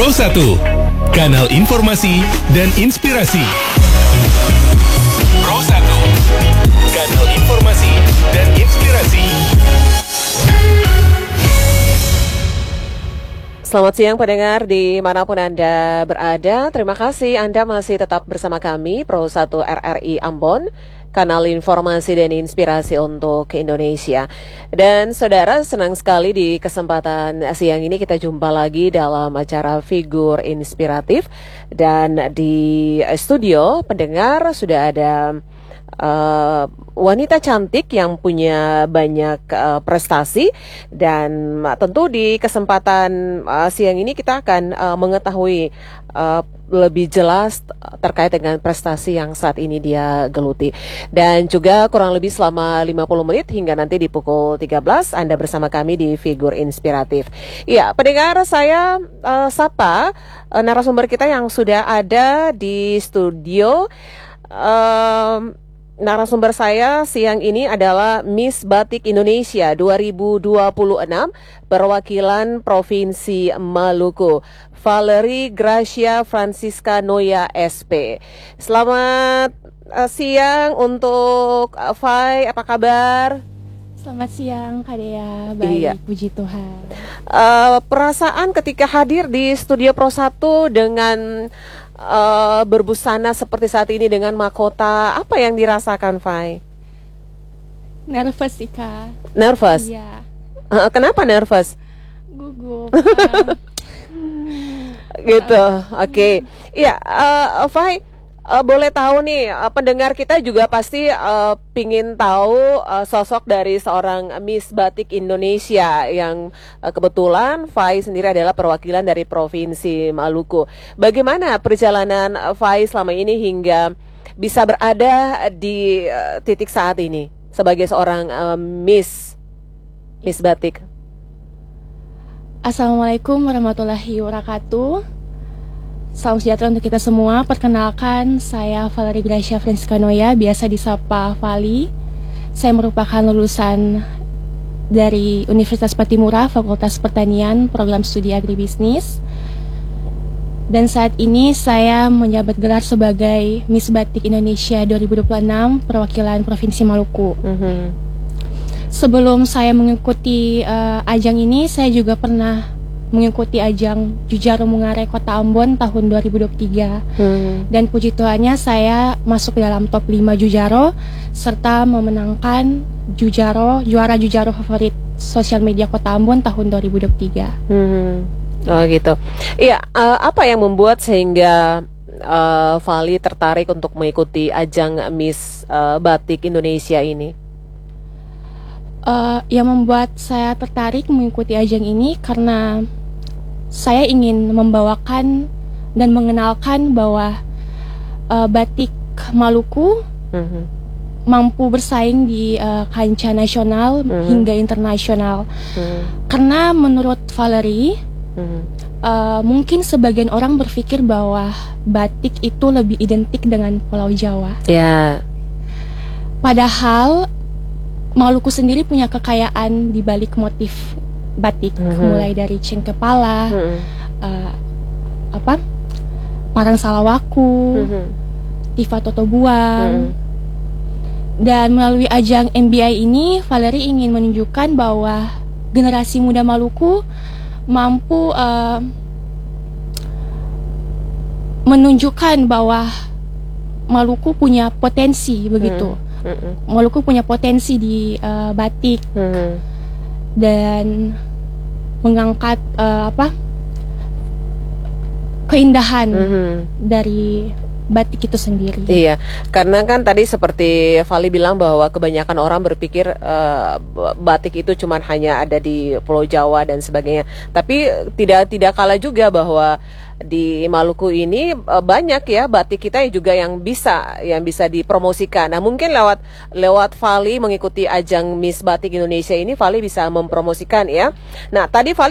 Pro 1, kanal informasi dan inspirasi. Pro 1, kanal informasi dan inspirasi. Selamat siang pendengar dimanapun Anda berada. Terima kasih Anda masih tetap bersama kami Pro 1 RRI Ambon, kanal informasi dan inspirasi untuk Indonesia. Dan saudara, senang sekali di kesempatan siang ini kita jumpa lagi dalam acara Figur Inspiratif. Dan di studio pendengar sudah ada wanita cantik yang punya banyak prestasi. Dan tentu di kesempatan siang ini kita akan mengetahui lebih jelas terkait dengan prestasi yang saat ini dia geluti. Dan juga kurang lebih selama 50 menit hingga nanti di pukul 13 Anda bersama kami di Figur Inspiratif. Ya, pendengar, saya sapa narasumber kita yang sudah ada di studio. Narasumber saya siang ini adalah Miss Batik Indonesia 2026 perwakilan Provinsi Maluku, Valerie Gracia Francisca Noya SP. Selamat siang untuk Fai, apa kabar? Selamat siang Kak Dea, baik, iya. Puji Tuhan. Perasaan ketika hadir di Studio Pro 1 dengan berbusana seperti saat ini dengan mahkota, apa yang dirasakan, Fai? Nervous sih Kak. Nervous? Iya. Kenapa nervous? Gugup. Gitu, oke. Iya, Fai, boleh tahu nih, pendengar kita juga pasti pingin tahu sosok dari seorang Miss Batik Indonesia yang kebetulan Fai sendiri adalah perwakilan dari Provinsi Maluku. Bagaimana perjalanan Fai selama ini hingga bisa berada di titik saat ini sebagai seorang Miss Batik? Assalamualaikum warahmatullahi wabarakatuh. Salam sejahtera untuk kita semua. Perkenalkan, saya Valerie Gracia Francisca Noya, biasa disapa Vali. Saya merupakan lulusan dari Universitas Patimura, Fakultas Pertanian, Program Studi Agribisnis. Dan saat ini saya menjabat gelar sebagai Miss Batik Indonesia 2026 perwakilan Provinsi Maluku. Sebelum saya mengikuti ajang ini, saya juga pernah mengikuti ajang Jujaro Mungare Kota Ambon tahun 2023. Dan puji Tuhannya saya masuk dalam top 5 Jujaro serta memenangkan juara Jujaro favorit sosial media Kota Ambon tahun 2023. Oh gitu. Iya, apa yang membuat sehingga Vali tertarik untuk mengikuti ajang Miss Batik Indonesia ini? Yang membuat saya tertarik mengikuti ajang ini karena saya ingin membawakan dan mengenalkan bahwa batik Maluku mampu bersaing di kancah nasional hingga internasional. Karena menurut Valerie, mungkin sebagian orang berpikir bahwa batik itu lebih identik dengan Pulau Jawa. Ya. Padahal Maluku sendiri punya kekayaan di balik motif batik, mulai dari ceng kepala, parang salawaku, tifa totobuang. Dan melalui ajang MBI ini, Valerie ingin menunjukkan bahwa generasi muda Maluku mampu menunjukkan bahwa Maluku punya potensi begitu. Maluku punya potensi di batik dan mengangkat keindahan dari batik itu sendiri. Iya, karena kan tadi seperti Vali bilang bahwa kebanyakan orang berpikir batik itu cuma hanya ada di Pulau Jawa dan sebagainya. Tapi tidak kalah juga bahwa di Maluku ini banyak ya batik kita juga yang bisa dipromosikan. Nah, mungkin lewat Vali mengikuti ajang Miss Batik Indonesia ini Vali bisa mempromosikan ya. Nah, tadi Vali